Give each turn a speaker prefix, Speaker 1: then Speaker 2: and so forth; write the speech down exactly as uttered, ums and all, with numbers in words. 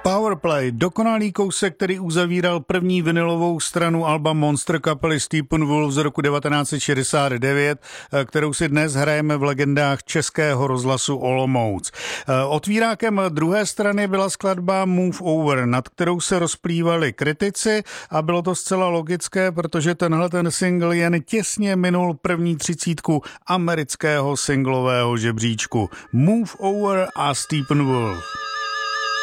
Speaker 1: Powerplay, dokonalý kousek, který uzavíral první vinylovou stranu alba Monster kapely Steppenwolf z roku devatenáct set šedesát devět, kterou si dnes hrajeme v legendách Českého rozhlasu Olomouc. Otvírákem druhé strany byla skladba Move Over, nad kterou se rozplývali kritici a bylo to zcela logické, protože tenhle ten single jen těsně minul první třicítku amerického singlového žebříčku. Move Over a Steppenwolf.